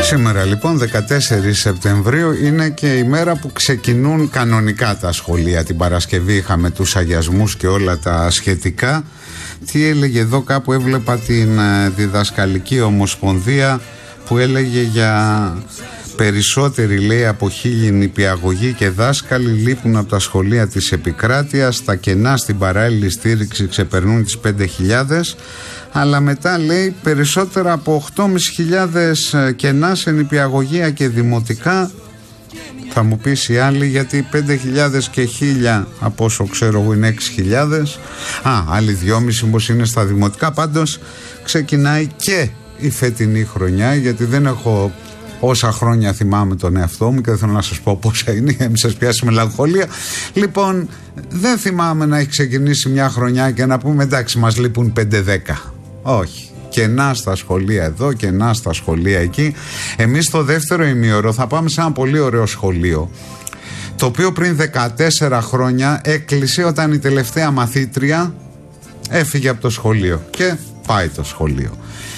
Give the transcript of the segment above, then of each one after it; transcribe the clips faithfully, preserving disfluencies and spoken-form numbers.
Σήμερα λοιπόν δεκατέσσερις Σεπτεμβρίου είναι και η μέρα που ξεκινούν κανονικά τα σχολεία. Την Παρασκευή είχαμε τους αγιασμούς και όλα τα σχετικά. Τι έλεγε εδώ, κάπου έβλεπα την διδασκαλική ομοσπονδία που έλεγε για περισσότεροι, λέει, από χίλιοι νηπιαγωγοί και δάσκαλοι λείπουν από τα σχολεία της επικράτειας. Τα κενά στην παράλληλη στήριξη ξεπερνούν τις πέντε χιλιάδες. Αλλά μετά, λέει, περισσότερα από οκτώ χιλιάδες πεντακόσια κενά σε νηπιαγωγεία και δημοτικά. Θα μου πεις οι άλλοι, γιατί πέντε χιλιάδες και χίλια από όσο ξέρω εγώ είναι έξι χιλιάδες. Α, άλλοι δυόμισι όμως είναι στα δημοτικά. Πάντως ξεκινάει και η φετινή χρονιά, γιατί δεν έχω όσα χρόνια θυμάμαι τον εαυτό μου και δεν θέλω να σας πω πόσα είναι για να μην σας πιάσει μελαγχολία. Λοιπόν, δεν θυμάμαι να έχει ξεκινήσει μια χρονιά και να πούμε εντάξει μας λείπουν πέντε δέκα. Όχι. Κενά στα σχολεία εδώ, κενά στα σχολεία εκεί. Εμείς το δεύτερο ημίωρο θα πάμε σε ένα πολύ ωραίο σχολείο, το οποίο πριν δεκατέσσερα χρόνια έκλεισε όταν η τελευταία μαθήτρια έφυγε από το σχολείο και πάει το σχολείο.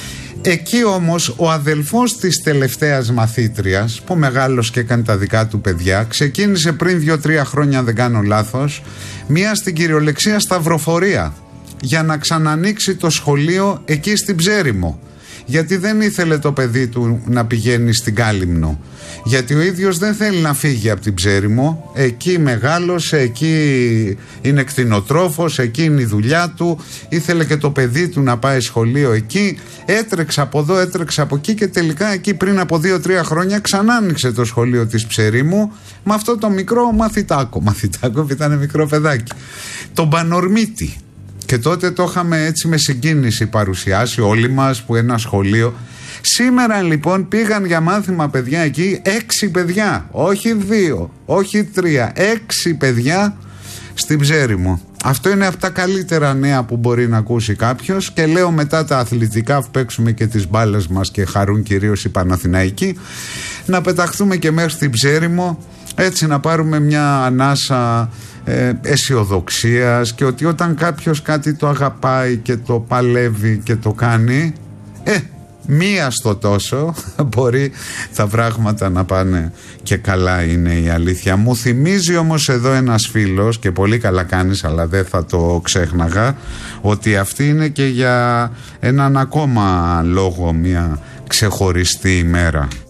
Εκεί όμως ο αδελφός της τελευταίας μαθήτριας, που μεγάλος και έκανε τα δικά του παιδιά, ξεκίνησε πριν δύο τρία χρόνια, αν δεν κάνω λάθος, μία στην κυριολεξία σταυροφορία για να ξανανοίξει το σχολείο εκεί στην Ψέριμο, γιατί δεν ήθελε το παιδί του να πηγαίνει στην Κάλυμνο, γιατί ο ίδιος δεν θέλει να φύγει από την Ψέριμο. Εκεί μεγάλωσε, εκεί είναι κτηνοτρόφος, εκεί είναι η δουλειά του, ήθελε και το παιδί του να πάει σχολείο εκεί. Έτρεξε από εδώ, έτρεξε από εκεί και τελικά εκεί πριν από δύο τρία χρόνια ξανά άνοιξε το σχολείο της Ψερίμου με αυτό το μικρό μαθητάκο. Μαθητάκο, ήταν μικρό παιδάκι, τον Πανορμίτη. Και τότε το είχαμε έτσι με συγκίνηση παρουσιάσει όλοι μας, που ένα σχολείο. Σήμερα λοιπόν πήγαν για μάθημα παιδιά εκεί έξι παιδιά, όχι δύο, όχι τρία, έξι παιδιά στην Ψέριμο. Αυτό είναι από τα καλύτερα νέα που μπορεί να ακούσει κάποιος. Και λέω, μετά τα αθλητικά που παίξουμε και τις μπάλες μας και χαρούν κυρίως οι Παναθηναϊκοί, να πεταχθούμε και μέχρι στην Ψέριμο, έτσι να πάρουμε μια ανάσα ε, αισιοδοξίας, και ότι όταν κάποιος κάτι το αγαπάει και το παλεύει και το κάνει, ε, μία στο τόσο μπορεί τα πράγματα να πάνε και καλά, είναι η αλήθεια. Μου θυμίζει όμως εδώ ένας φίλος, και πολύ καλά κάνεις, αλλά δεν θα το ξέχναγα, ότι αυτή είναι και για έναν ακόμα λόγο μια ξεχωριστή ημέρα.